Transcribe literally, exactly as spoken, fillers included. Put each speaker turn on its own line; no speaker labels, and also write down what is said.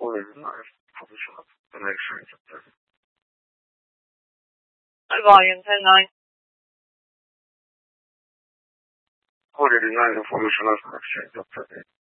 organized Photoshop to make sure it's updated.
High volume, ten nine.
Audio design information of exchange updated.